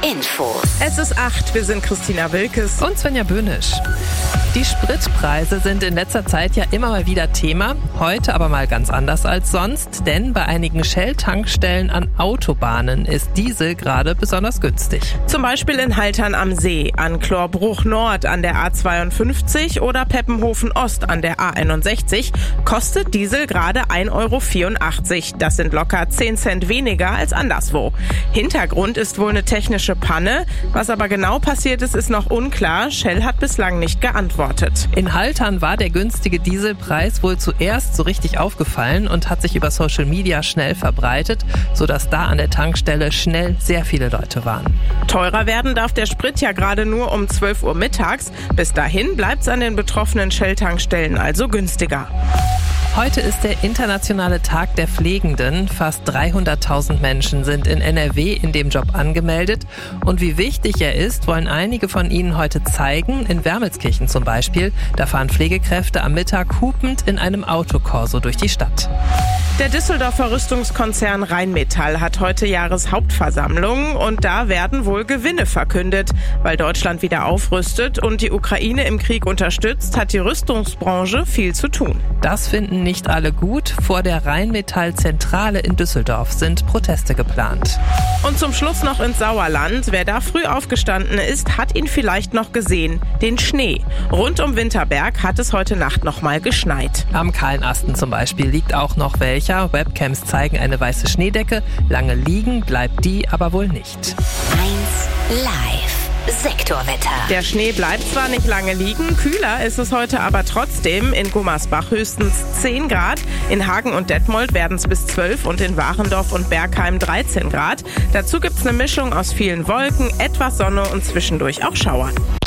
Infos. Es ist 8, wir sind Christina Wilkes und Svenja Böhnisch. Die Spritpreise sind in letzter Zeit ja immer mal wieder Thema, heute aber mal ganz anders als sonst, denn bei einigen Shell-Tankstellen an Autobahnen ist Diesel gerade besonders günstig. Zum Beispiel in Haltern am See, an Chlorbruch Nord an der A52 oder Peppenhofen Ost an der A61 kostet Diesel gerade 1,84 €. Das sind locker 10 Cent weniger als anderswo. Hintergrund ist wohl eine technische Panne. Was aber genau passiert ist noch unklar. Shell hat bislang nicht geantwortet. In Haltern war der günstige Dieselpreis wohl zuerst so richtig aufgefallen und hat sich über Social Media schnell verbreitet, sodass da an der Tankstelle schnell sehr viele Leute waren. Teurer werden darf der Sprit ja gerade nur um 12 Uhr mittags. Bis dahin bleibt's an den betroffenen Shell-Tankstellen also günstiger. Heute ist der internationale Tag der Pflegenden. Fast 300.000 Menschen sind in NRW in dem Job angemeldet. Und wie wichtig er ist, wollen einige von ihnen heute zeigen. In Wermelskirchen zum Beispiel. Da fahren Pflegekräfte am Mittag hupend in einem Autokorso durch die Stadt. Der Düsseldorfer Rüstungskonzern Rheinmetall hat heute Jahreshauptversammlung und da werden wohl Gewinne verkündet. Weil Deutschland wieder aufrüstet und die Ukraine im Krieg unterstützt, hat die Rüstungsbranche viel zu tun. Das finden nicht alle gut. Vor der Rheinmetall-Zentrale in Düsseldorf sind Proteste geplant. Und zum Schluss noch ins Sauerland. Wer da früh aufgestanden ist, hat ihn vielleicht noch gesehen. Den Schnee. Rund um Winterberg hat es heute Nacht noch mal geschneit. Am Kahlenasten zum Beispiel liegt auch noch welcher. Webcams zeigen eine weiße Schneedecke. Lange liegen bleibt die aber wohl nicht. 1 Live. Sektorwetter. Der Schnee bleibt zwar nicht lange liegen, kühler ist es heute aber trotzdem. In Gummersbach höchstens 10 Grad, in Hagen und Detmold werden es bis 12 und in Warendorf und Bergheim 13 Grad. Dazu gibt's eine Mischung aus vielen Wolken, etwas Sonne und zwischendurch auch Schauern.